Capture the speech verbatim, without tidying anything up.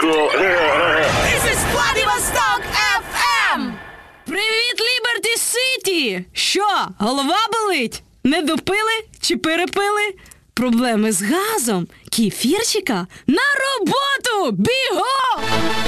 прикол. This is Владивосток еф ем! Привіт, Ліберті Сіті! Що, голова болить? Не допили чи перепили? Проблеми з газом? Кефірчика? На роботу! Бігом!